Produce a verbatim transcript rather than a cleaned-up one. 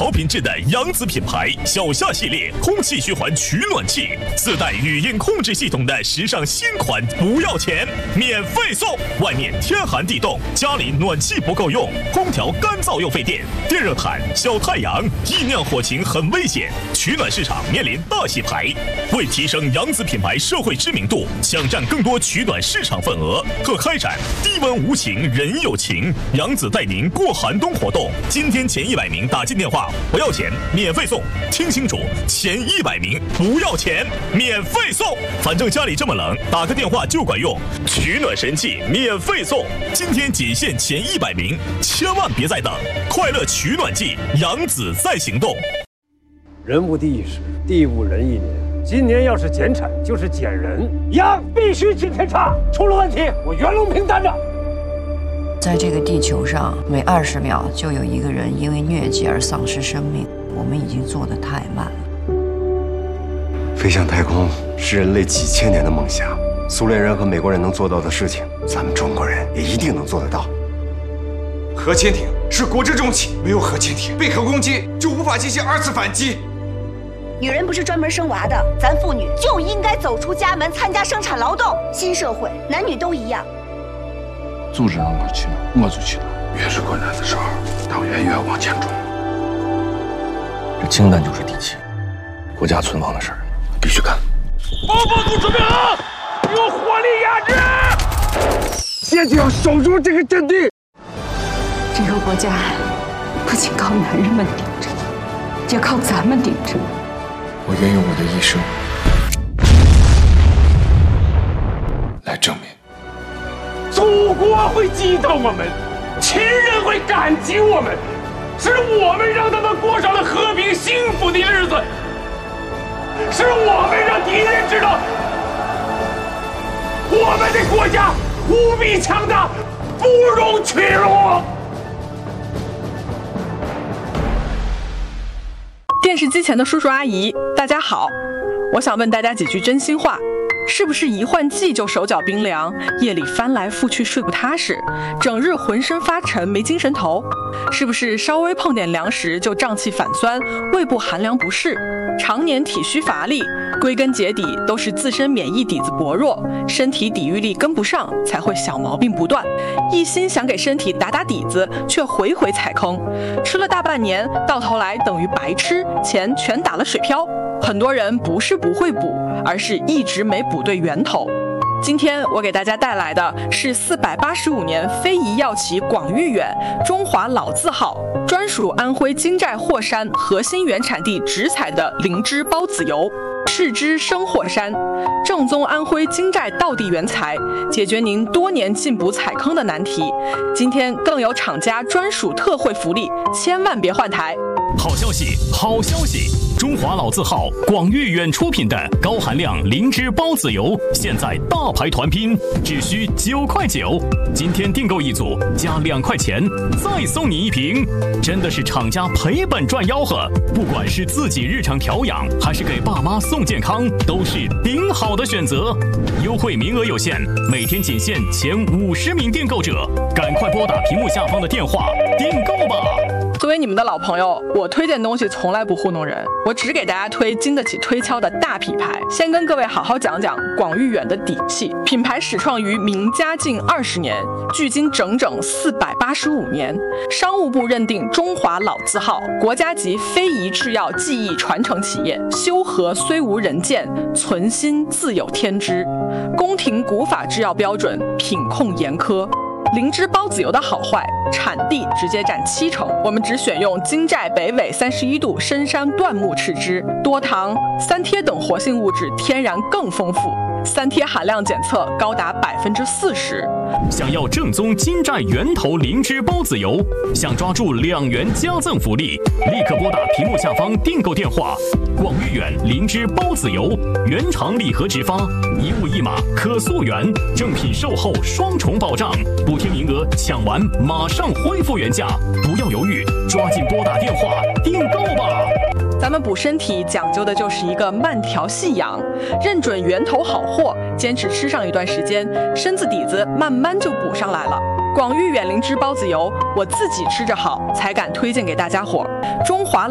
好品质的扬子品牌小夏系列空气循环取暖器，自带语音控制系统的时尚新款，不要钱，免费送。外面天寒地冻，家里暖气不够用，空调干燥又费电，电热毯、小太阳，易酿火情很危险。取暖市场面临大洗牌，为提升扬子品牌社会知名度，抢占更多取暖市场份额，特开展低温无情人有情，扬子带您过寒冬活动。今天前一百名打进电话不要钱，免费送。听清楚，前一百名不要钱，免费送。反正家里这么冷，打个电话就管用。取暖神器免费送，今天仅限前一百名，千万别再等！快乐取暖季，扬子在行动。 人无地一时，地无人一年。今年要是减产，就是减人，羊必须进天差。出了问题，我袁隆平担着。 在这个地球上，每二十秒就有一个人因为疟疾而丧失生命，我们已经做得太慢了。 飞向太空是人类几千年的梦想，苏联人和美国人能做到的事情，咱们中国人也一定能做得到。 核潜艇是国之重器，没有核潜艇，贝壳攻击就无法进行二次反击。 女人不是专门生娃的，咱妇女就应该走出家门，参加生产劳动。新社会，男女都一样。 组织让我去了，我就去了。越是困难的时候，党员越往前冲。这氢弹就是底气，国家存亡的事儿必须干。 报报组准备好，有火力压制。现在要守住这个阵地。 这个国家不仅靠男人们顶着，也靠咱们顶着。 我愿用我的一生来证明， 祖国会记得我们，亲人会感激我们，是我们让他们过上了和平幸福的日子，是我们让敌人知道，我们的国家无比强大，不容屈辱。 电视机前的叔叔阿姨，大家好，我想问大家几句真心话。是不是一换季就手脚冰凉，夜里翻来覆去睡不踏实，整日浑身发沉没精神头？是不是稍微碰点凉食就胀气反酸，胃部寒凉不适，常年体虚乏力？归根结底都是自身免疫底子薄弱，身体抵御力跟不上，才会小毛病不断。一心想给身体打打底子，却回回踩坑，吃了大半年，到头来等于白吃，钱全打了水漂。很多人不是不会补，而是一直没补对源头。今天我给大家带来的是四百八十五年非遗药企广誉远中华老字号，专属安徽金寨霍山核心原产地直采的灵芝孢子油，视之生霍山，正宗安徽金寨道地原材，解决您多年进补踩坑的难题。今天更有厂家专属特惠福利，千万别换台。 好消息，好消息！中华老字号广誉远出品的高含量灵芝孢子油，现在大牌团拼，只需九块九。今天订购一组，加两块钱，再送你一瓶，真的是厂家赔本赚吆喝。不管是自己日常调养，还是给爸妈送健康，都是顶好的选择。优惠名额有限，每天仅限前五十名订购者，赶快拨打屏幕下方的电话订购吧。 作为你们的老朋友，我推荐东西从来不糊弄人，我只给大家推经得起推敲的大品牌。先跟各位好好讲讲广誉远的底气。品牌始创于明嘉靖二十年，距今整整四百八十五年。商务部认定中华老字号，国家级非遗制药技艺传承企业，修和虽无人见，存心自有天知。宫廷古法制药标准，品控严苛。灵芝孢子油的好坏，产地直接占七成。我们只选用金寨北纬三十一度深山椴木敕枝，多糖、三萜等活性物质天然更丰富，三萜含量检测高达百分之四十。 想要正宗金寨源头灵芝孢子油，想抓住两元加赠福利，立刻拨打屏幕下方订购电话。广誉远灵芝孢子油，原厂礼盒直发，一物一码可溯源，正品售后双重保障，补贴名额抢完马上恢复原价，不要犹豫，抓紧拨打电话订购吧。 咱们补身体讲究的就是一个慢调细养，认准源头好货，坚持吃上一段时间，身子底子慢慢就补上来了。广誉远灵芝孢子油，我自己吃着好，才敢推荐给大家伙。中华